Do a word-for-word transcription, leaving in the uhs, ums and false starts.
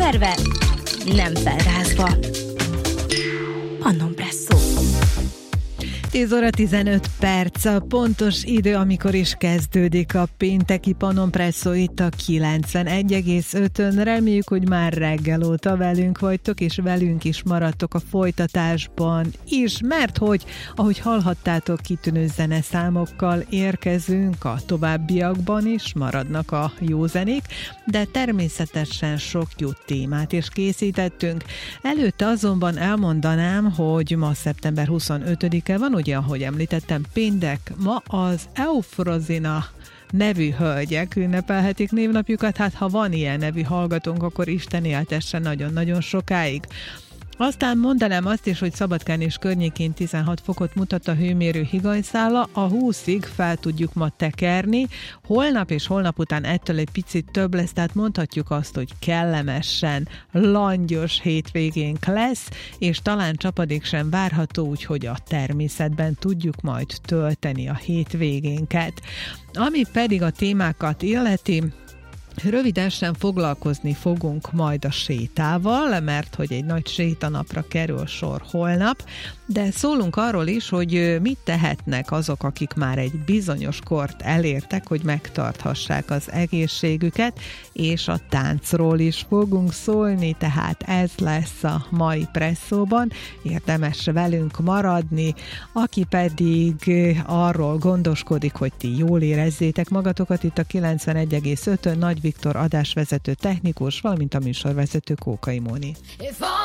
Felverve, nem felrázva. Pannon Presszó. tíz óra tizenöt perc, a pontos idő, amikor is kezdődik a pénteki Pannon Presszó itt a kilencvenegy egész ötön. Reméljük, hogy már reggel óta velünk vagytok, és velünk is maradtok a folytatásban is, mert hogy, ahogy hallhattátok, kitűnő zeneszámokkal érkezünk, a továbbiakban is maradnak a jó zenék, de természetesen sok jó témát is készítettünk. Előtte azonban elmondanám, hogy ma szeptember huszonötödike van, ugye, ahogy említettem, péntek, ma az Eufrozina nevű hölgyek ünnepelhetik névnapjukat, hát ha van ilyen nevű hallgatónk, akkor Isten éltesse nagyon-nagyon sokáig. Aztán mondanám azt is, hogy Szabadkán és környékén tizenhat fokot mutat a hőmérő higanyszála, a húszig fel tudjuk ma tekerni, holnap és holnap után ettől egy picit több lesz, tehát mondhatjuk azt, hogy kellemesen langyos hétvégénk lesz, és talán csapadék sem várható, úgyhogy a természetben tudjuk majd tölteni a hétvégénket. Ami pedig a témákat illeti, rövidesen foglalkozni fogunk majd a sétával, mert hogy egy nagy sétanapra kerül sor holnap, de szólunk arról is, hogy mit tehetnek azok, akik már egy bizonyos kort elértek, hogy megtarthassák az egészségüket, és a táncról is fogunk szólni, tehát ez lesz a mai presszóban, érdemes velünk maradni, aki pedig arról gondoskodik, hogy ti jól érezzétek magatokat itt a kilencvenegy egész ötön, Nagy Viktor adásvezető technikus, valamint a műsorvezető Kókai Móni.